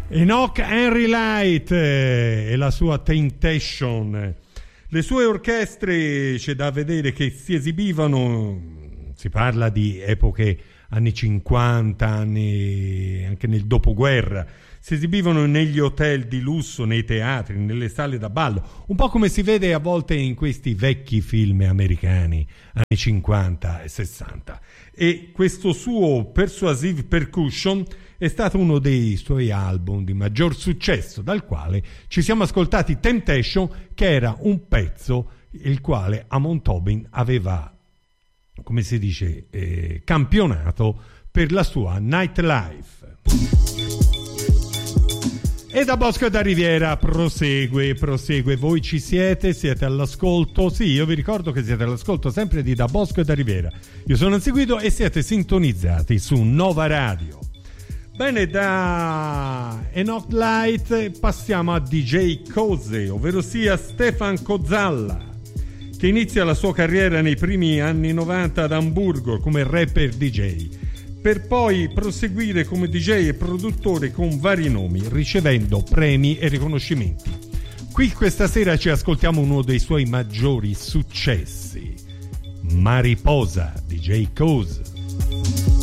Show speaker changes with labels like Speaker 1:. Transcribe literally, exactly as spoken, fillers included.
Speaker 1: Enoch Henry Light e la sua Temptation. Le sue orchestre c'è da vedere che si esibivano, si parla di epoche anni cinquanta, anni anche nel dopoguerra, si esibivano negli hotel di lusso, nei teatri, nelle sale da ballo, un po' come si vede a volte in questi vecchi film americani anni cinquanta e sessanta. E questo suo Persuasive Percussion è stato uno dei suoi album di maggior successo, dal quale ci siamo ascoltati Temptation, che era un pezzo il quale Amon Tobin aveva, come si dice, eh, campionato per la sua Nightlife. E da Bosco da Riviera prosegue, prosegue. Voi ci siete, siete all'ascolto. Sì, io vi ricordo che siete all'ascolto sempre di Da Bosco da Riviera. Io sono Anziguido e siete sintonizzati su Nova Radio. Bene, da Enoch Light passiamo a D J Cose, ovvero sia Stefan Cozzalla, che inizia la sua carriera nei primi anni novanta ad Amburgo come rapper D J, per poi proseguire come D J e produttore con vari nomi, ricevendo premi e riconoscimenti. Qui questa sera ci ascoltiamo uno dei suoi maggiori successi, Mariposa, D J Cose.